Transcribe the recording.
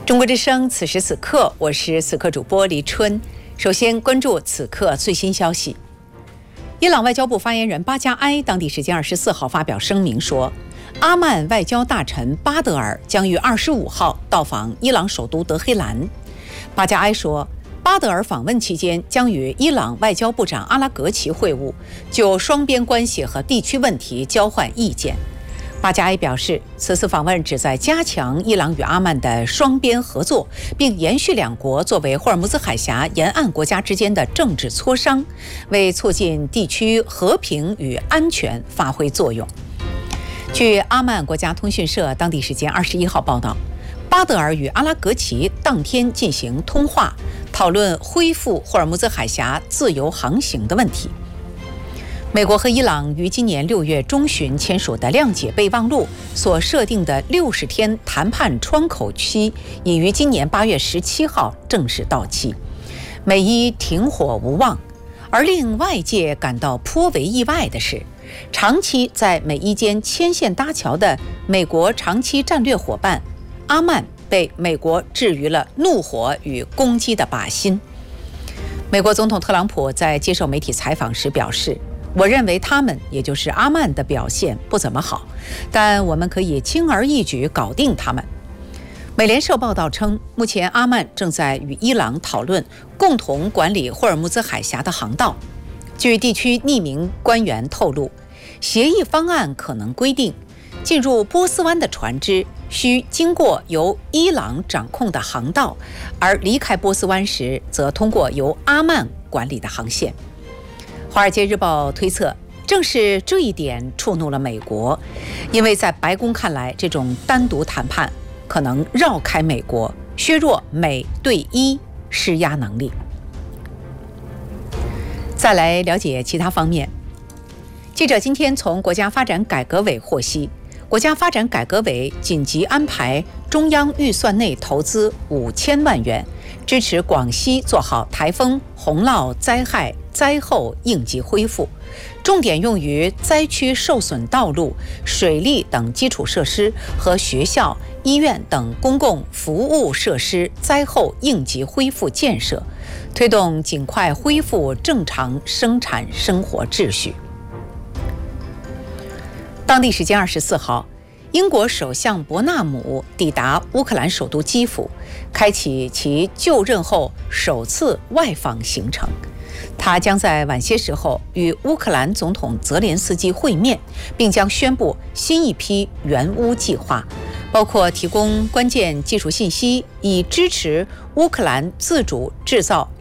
中国之声，此时此刻，我是此刻主播黎春。首先关注此刻最新消息。伊朗外交部发言人巴加埃当地时间24号发表声明说，阿曼外交大臣巴德尔将于25号到访伊朗首都德黑兰。巴加埃说，巴德尔访问期间将与伊朗外交部长阿拉格齐会晤，就双边关系和地区问题交换意见。巴加埃表示，此次访问旨在加强伊朗与阿曼的双边合作，并延续两国作为霍尔木兹海峡沿岸国家之间的政治磋商，为促进地区和平与安全发挥作用。据阿曼国家通讯社当地时间21号报道，巴德尔与阿拉格齐当天进行通话，讨论恢复霍尔木兹海峡自由航行的问题。美国和伊朗于今年6月中旬签署的谅解备忘录所设定的60天谈判窗口期，已于今年8月17号正式到期。美伊停火无望，而令外界感到颇为意外的是，长期在美伊间牵线搭桥的美国长期战略伙伴阿曼被美国置于了怒火与攻击的靶心。美国总统特朗普在接受媒体采访时表示，我认为他们，也就是阿曼的表现不怎么好，但我们可以轻而易举搞定他们。美联社报道称，目前阿曼正在与伊朗讨论共同管理霍尔木兹海峡的航道。据地区匿名官员透露，协议方案可能规定，进入波斯湾的船只需经过由伊朗掌控的航道，而离开波斯湾时则通过由阿曼管理的航线。《华尔街日报》推测，正是这一点触怒了美国，因为在白宫看来，这种单独谈判可能绕开美国，削弱美对伊施压能力。再来了解其他方面。记者今天从国家发展改革委获悉，国家发展改革委紧急安排中央预算内投资5000万元，支持广西做好台风、洪涝灾害灾后应急恢复，重点用于灾区受损道路、水利等基础设施和学校、医院等公共服务设施灾后应急恢复建设，推动尽快恢复正常生产生活秩序。当地时间24号，英国首相伯纳姆抵达乌克兰首都基辅，开启其就任后首次外访行程。他将在晚些时候与乌克兰总统泽连斯基会面，并将宣布新一批援乌计划，包括提供关键技术信息，以支持乌克兰自主制造